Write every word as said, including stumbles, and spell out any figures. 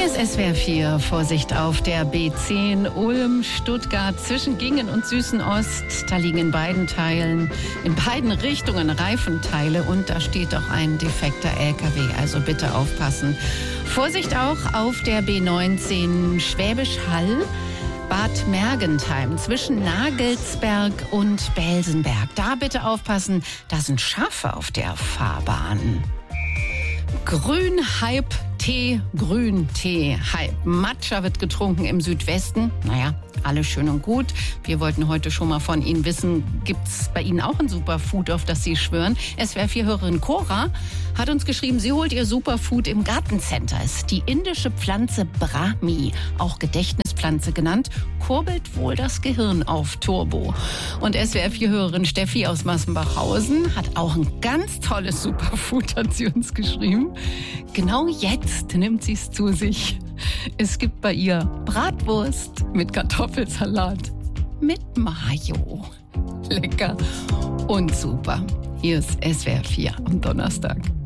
Hier ist S W R vier. Vorsicht auf der B zehn Ulm, Stuttgart zwischen Gingen und Süßenost. Da liegen in beiden Teilen, in beiden Richtungen Reifenteile und da steht auch ein defekter L K W. Also bitte aufpassen. Vorsicht auch auf der B neunzehn Schwäbisch Hall. Bad Mergentheim zwischen Nagelsberg und Belsenberg. Da bitte aufpassen, da sind Schafe auf der Fahrbahn. Grün-Hype Tee, Grün-Tee-Hype. Matcha wird getrunken im Südwesten. Naja, alles schön und gut. Wir wollten heute schon mal von Ihnen wissen, gibt's bei Ihnen auch ein Superfood, auf das Sie schwören? S W R vier-Hörerin Cora hat uns geschrieben, sie holt ihr Superfood im Gartencenter. Ist die indische Pflanze Brahmi, auch Gedächtnispflanze genannt, kurbelt wohl das Gehirn auf Turbo. Und S W R vier-Hörerin Steffi aus Massenbachhausen hat auch ein ganz tolles Superfood, hat sie uns geschrieben. Genau jetzt nimmt sie es zu sich. Es gibt bei ihr Bratwurst mit Kartoffelsalat mit Mayo. Lecker und super. Hier ist S W R vier am Donnerstag.